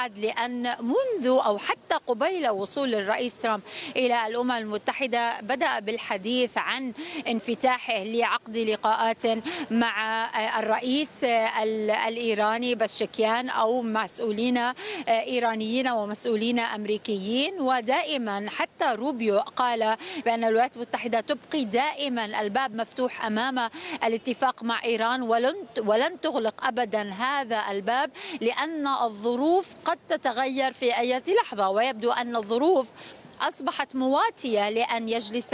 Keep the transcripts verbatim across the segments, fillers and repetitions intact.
أحد، لأن منذ أو حتى قبيل وصول الرئيس ترامب إلى الأمم المتحدة بدأ بالحديث عن انفتاحه لعقد لقاءات مع الرئيس الإيراني بشكيان أو مسؤولين إيرانيين ومسؤولين أمريكيين. ودائما حتى روبيو قال بأن الولايات المتحدة تبقي دائما الباب مفتوح أمام الاتفاق مع إيران ولن ولن تغلق أبدا هذا الباب، لأن الظروف قد تتغير في أي لحظة، ويبدو أن الظروف أصبحت مواتية لأن يجلس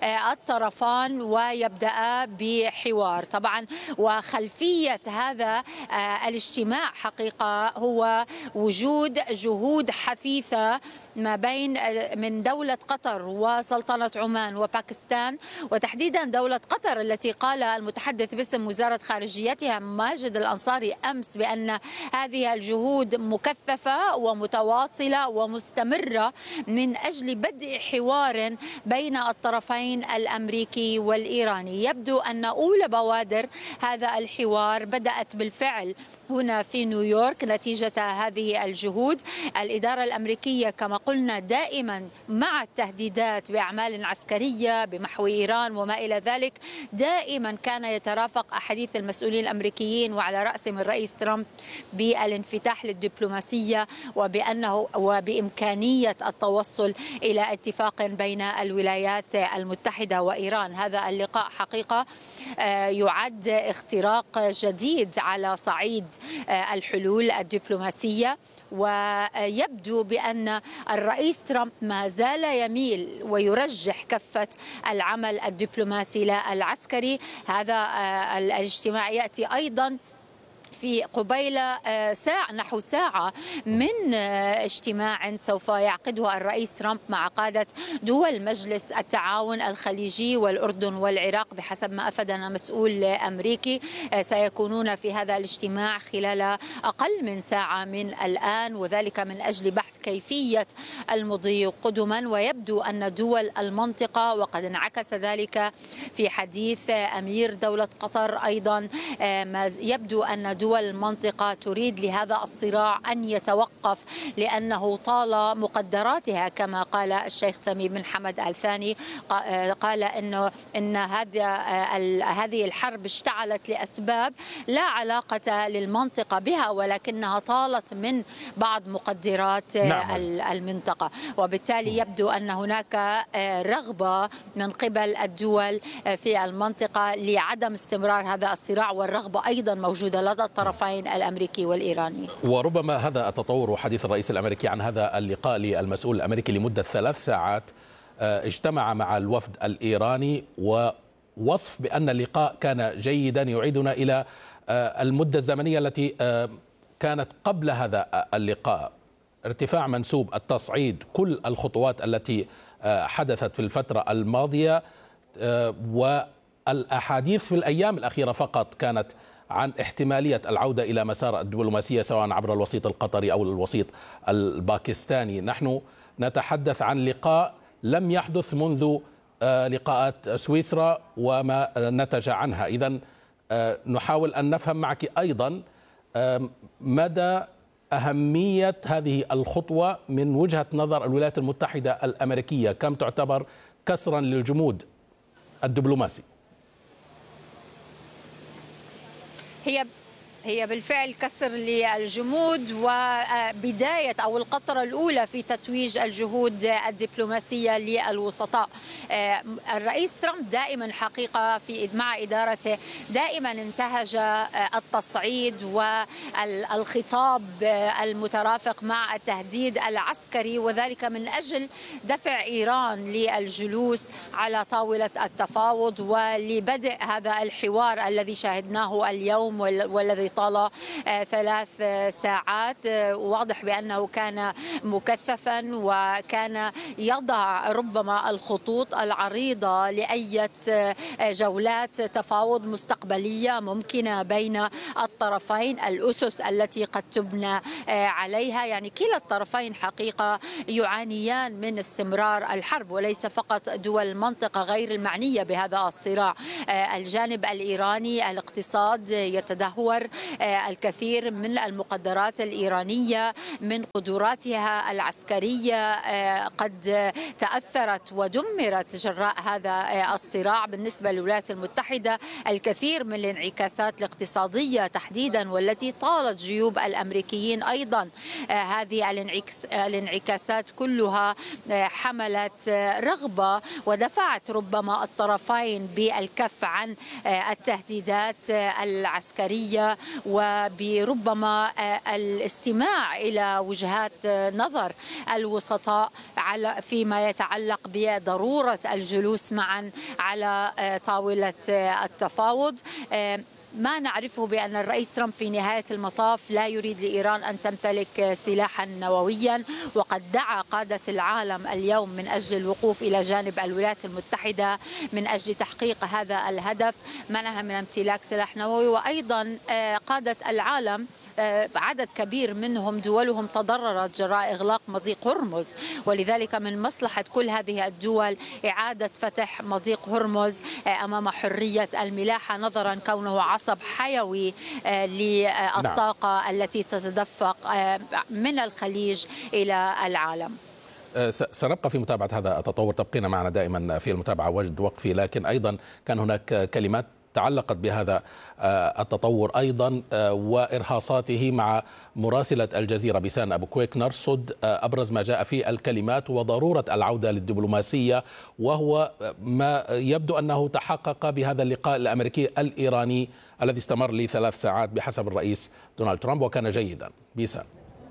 الطرفان ويبدأ بحوار. طبعا وخلفية هذا الاجتماع حقيقة هو وجود جهود حثيثة ما بين من دولة قطر وسلطنة عمان وباكستان، وتحديدا دولة قطر التي قال المتحدث باسم وزارة خارجيتها ماجد الأنصاري أمس بأن هذه الجهود مكثفة ومتواصلة ومستمرة من أجل بدء حوار بين الطرفين الأمريكي والإيراني. يبدو أن أولى بوادر هذا الحوار بدأت بالفعل هنا في نيويورك نتيجة هذه الجهود. الإدارة الأمريكية كما قلنا دائما مع التهديدات بأعمال عسكرية بمحو إيران وما إلى ذلك، دائما كان يترافق أحاديث المسؤولين الأمريكيين وعلى رأسهم الرئيس ترامب بالانفتاح للدبلوماسية وبأنه وبإمكانية التوصل إلى اتفاق بين الولايات المتحدة وإيران. هذا اللقاء حقيقة يعد اختراق جديد على صعيد الحلول الدبلوماسية، ويبدو بأن الرئيس ترامب ما زال يميل ويرجح كفة العمل الدبلوماسي لا العسكري. هذا الاجتماع يأتي أيضا في قبيل ساعة نحو ساعة من اجتماع سوف يعقده الرئيس ترامب مع قادة دول مجلس التعاون الخليجي والأردن والعراق بحسب ما أفادنا مسؤول أمريكي. سيكونون في هذا الاجتماع خلال أقل من ساعة من الآن، وذلك من أجل بحث كيفية المضي قدما. ويبدو أن دول المنطقة، وقد انعكس ذلك في حديث أمير دولة قطر أيضا، يبدو أن دول المنطقة تريد لهذا الصراع أن يتوقف لأنه طال مقدراتها كما قال الشيخ تميم بن حمد آل ثاني. قال إنه إن هذا هذه الحرب اشتعلت لأسباب لا علاقة للمنطقة بها، ولكنها طالت من بعض مقدرات نعم. المنطقة، وبالتالي يبدو أن هناك رغبة من قبل الدول في المنطقة لعدم استمرار هذا الصراع، والرغبة أيضا موجودة لدى الطرفين الأمريكي والإيراني. وربما هذا التطور وحديث الرئيس الأمريكي عن هذا اللقاء للمسؤول الأمريكي لمدة ثلاث ساعات اجتمع مع الوفد الإيراني، ووصف بأن اللقاء كان جيدا يعيدنا إلى المدة الزمنية التي كانت قبل هذا اللقاء، ارتفاع منسوب التصعيد، كل الخطوات التي حدثت في الفترة الماضية، والأحاديث في الأيام الأخيرة فقط كانت عن احتمالية العودة إلى مسار الدبلوماسية سواء عبر الوسيط القطري أو الوسيط الباكستاني. نحن نتحدث عن لقاء لم يحدث منذ لقاءات سويسرا وما نتج عنها. إذن نحاول أن نفهم معك أيضا مدى أهمية هذه الخطوة من وجهة نظر الولايات المتحدة الأمريكية، كم تعتبر كسرا للجمود الدبلوماسي؟ هي هي بالفعل كسر للجمود وبداية أو القطرة الأولى في تتويج الجهود الدبلوماسية للوسطاء. الرئيس ترامب دائما حقيقة في مع إدارته دائما انتهج التصعيد والخطاب المترافق مع التهديد العسكري، وذلك من أجل دفع إيران للجلوس على طاولة التفاوض ولبدء هذا الحوار الذي شاهدناه اليوم والذي طال ثلاث ساعات. واضح بأنه كان مكثفا وكان يضع ربما الخطوط العريضة لأي جولات تفاوض مستقبلية ممكنة بين الطرفين، الأسس التي قد تبنى عليها. يعني كلا الطرفين حقيقة يعانيان من استمرار الحرب، وليس فقط دول المنطقة غير المعنية بهذا الصراع. الجانب الإيراني الاقتصاد يتدهور، الكثير من المقدرات الإيرانية من قدراتها العسكرية قد تأثرت ودمرت جراء هذا الصراع. بالنسبة للولايات المتحدة الكثير من الانعكاسات الاقتصادية تحديدا والتي طالت جيوب الأمريكيين أيضا، هذه الانعكاسات كلها حملت رغبة ودفعت ربما الطرفين بالكف عن التهديدات العسكرية وبربما الاستماع إلى وجهات نظر الوسطاء على فيما يتعلق بضرورة الجلوس معا على طاولة التفاوض. ما نعرفه بأن الرئيس ترامب في نهاية المطاف لا يريد لإيران أن تمتلك سلاحا نوويا، وقد دعا قادة العالم اليوم من أجل الوقوف إلى جانب الولايات المتحدة من أجل تحقيق هذا الهدف، منعها من امتلاك سلاح نووي. وأيضا قادة العالم عدد كبير منهم دولهم تضررت جراء إغلاق مضيق هرمز، ولذلك من مصلحة كل هذه الدول إعادة فتح مضيق هرمز أمام حرية الملاحة، نظرا كونه عصب حيوي للطاقة نعم. التي تتدفق من الخليج إلى العالم. سنبقى في متابعة هذا التطور، تبقين معنا دائما في المتابعة وجد وقفي، لكن أيضا كان هناك كلمات تعلقت بهذا التطور أيضا وإرهاصاته مع مراسلة الجزيرة بيسان أبو كويك نرصد أبرز ما جاء في الكلمات وضرورة العودة للدبلوماسية، وهو ما يبدو أنه تحقق بهذا اللقاء الأمريكي الإيراني الذي استمر لثلاث ساعات بحسب الرئيس دونالد ترامب وكان جيدا. بيسان.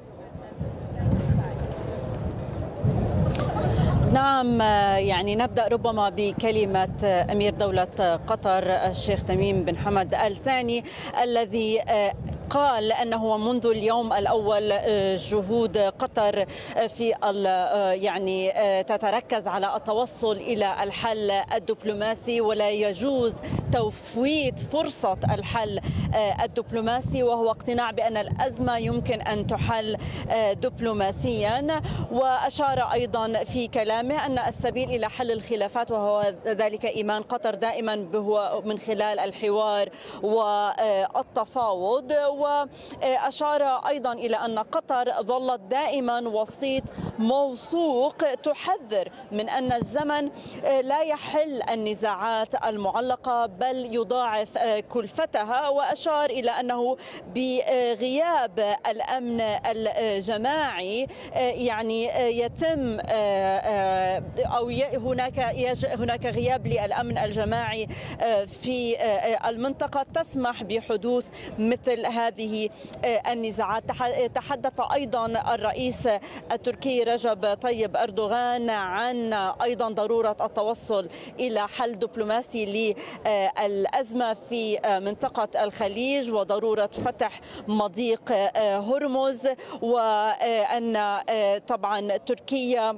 نعم، يعني نبدأ ربما بكلمة أمير دولة قطر الشيخ تميم بن حمد آل ثاني الذي قال أنه منذ اليوم الأول جهود قطر في يعني تتركز على التوصل إلى الحل الدبلوماسي ولا يجوز تفويت فرصة الحل الدبلوماسي، وهو اقتناع بأن الأزمة يمكن أن تحل دبلوماسيا. وأشار أيضا في كلامه أن السبيل إلى حل الخلافات وهو ذلك إيمان قطر دائما به من خلال الحوار والتفاوض. وأشار أيضا إلى أن قطر ظلت دائما وسيط موثوق تحذر من أن الزمن لا يحل النزاعات المعلقة بل يضاعف كلفتها. وأشار إلى أنه بغياب الأمن الجماعي يعني يتم أو هناك هناك غياب للأمن الجماعي في المنطقة تسمح بحدوث مثل هذه النزاعات. تحدث أيضا الرئيس التركي رجب طيب أردوغان عن أيضا ضرورة التوصل إلى حل دبلوماسي للأزمة في منطقة الخليج وضرورة فتح مضيق هرمز، وأن طبعا تركيا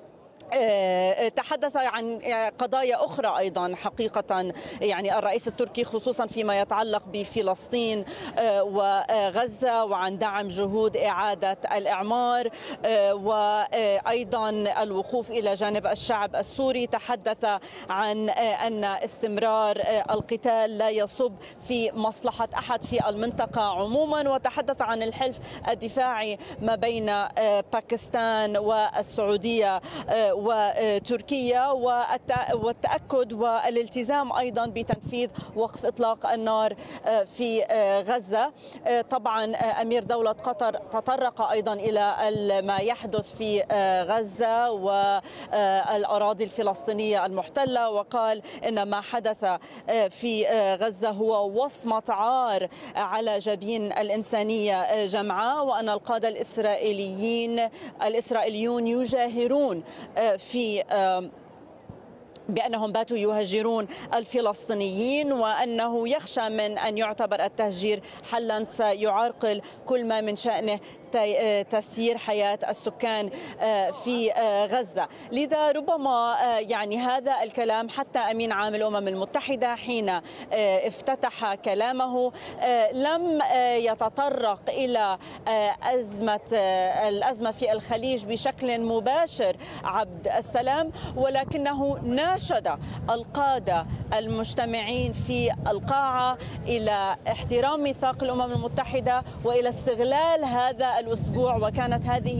تحدث عن قضايا أخرى أيضا حقيقة، يعني الرئيس التركي خصوصا فيما يتعلق بفلسطين وغزة وعن دعم جهود إعادة الإعمار وأيضا الوقوف إلى جانب الشعب السوري. تحدث عن أن استمرار القتال لا يصب في مصلحة أحد في المنطقة عموما، وتحدث عن الحلف الدفاعي ما بين باكستان والسعودية وتركيا والتأكد والالتزام أيضا بتنفيذ وقف إطلاق النار في غزة. طبعا أمير دولة قطر تطرق أيضا إلى ما يحدث في غزة والأراضي الفلسطينية المحتلة، وقال إن ما حدث في غزة هو وصمة عار على جبين الإنسانية جمعاء، وأن القادة الإسرائيليين الإسرائيليون يجاهرون في بأنهم باتوا يهجرون الفلسطينيين، وأنه يخشى من أن يعتبر التهجير حلا سيعرقل كل ما من شأنه تسيير حياة السكان في غزة. لذا ربما يعني هذا الكلام حتى أمين عام الأمم المتحدة حين افتتح كلامه لم يتطرق إلى أزمة الأزمة في الخليج بشكل مباشر عبد السلام، ولكنه ناشد القادة المجتمعين في القاعة إلى احترام ميثاق الأمم المتحدة وإلى استغلال هذا الأسبوع، وكانت هذه